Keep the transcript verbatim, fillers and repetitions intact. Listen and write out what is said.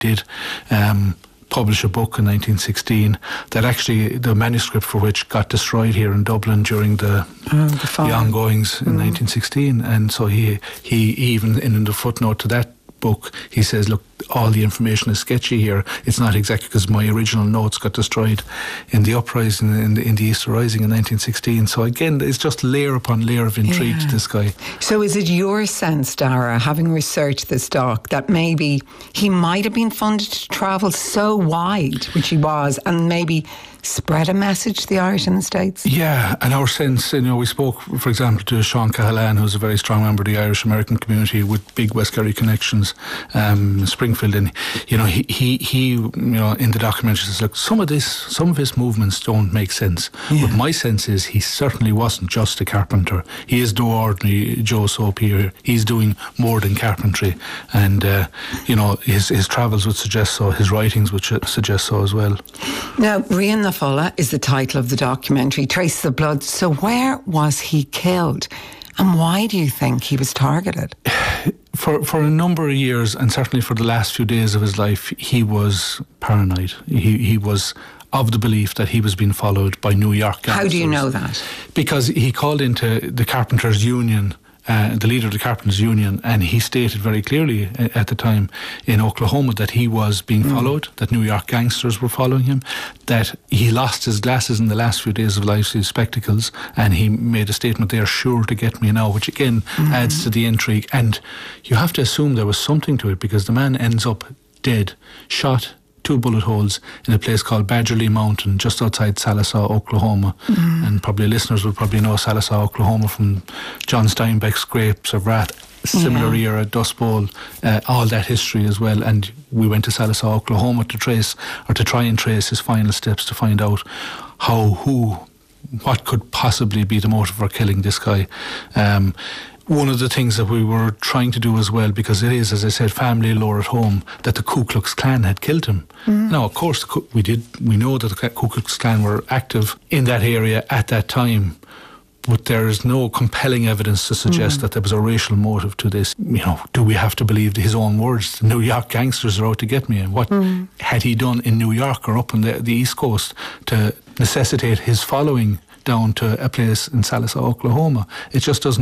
did um, publish a book in nineteen sixteen that actually the manuscript for which got destroyed here in Dublin during the, oh, the, the ongoings in mm. nineteen sixteen. And so he he even in the footnote to that book, he says, look, all the information is sketchy here. It's not exactly because my original notes got destroyed in the uprising, in the, in the Easter Rising in nineteen sixteen. So again, it's just layer upon layer of intrigue yeah. to this guy. So is it your sense, Dara, having researched this doc, that maybe he might have been funded to travel so wide, which he was, and maybe spread a message to the Irish in the States? Yeah, and our sense, you know, we spoke, for example, to Sean Cahalan, who's a very strong member of the Irish American community with big West Kerry connections, um, Springfield, and you know, he, he, he, you know, in the documentary says, look, some of this, some of his movements don't make sense. Yeah. But my sense is he certainly wasn't just a carpenter. He is no ordinary Joe Soap here. He's doing more than carpentry, and uh, you know, his his travels would suggest so. His writings would suggest so as well. Now, Rian na Folla is the title of the documentary, Traces of Blood. So where was he killed? And why do you think he was targeted? For for a number of years, and certainly for the last few days of his life, he was paranoid. He he was of the belief that he was being followed by New York gangsters. How do you know that? Because he called into the Carpenters Union, Uh, the leader of the Carpenters Union, and he stated very clearly at the time in Oklahoma that he was being mm. followed, that New York gangsters were following him, that he lost his glasses in the last few days of life, his spectacles, and he made a statement, they are sure to get me now, which again mm. adds to the intrigue. And you have to assume there was something to it, because the man ends up dead, shot two bullet holes in a place called Badgerly Mountain, just outside Sallisaw, Oklahoma. Mm. And probably listeners will probably know Sallisaw, Oklahoma from John Steinbeck's Grapes of Wrath, similar yeah. era, Dust Bowl, uh, all that history as well. And we went to Sallisaw, Oklahoma to trace, or to try and trace his final steps to find out how, who, what could possibly be the motive for killing this guy. Um, One of the things that we were trying to do as well, because it is, as I said, family lore at home, that the Ku Klux Klan had killed him. Mm. Now, of course, we did. We know that the Ku Klux Klan were active in that area at that time, but there is no compelling evidence to suggest mm. that there was a racial motive to this. You know, do we have to believe his own words? The New York gangsters are out to get me. And what mm. had he done in New York or up on the, the East Coast to necessitate his following down to a place in Sallisaw, Oklahoma? It just doesn't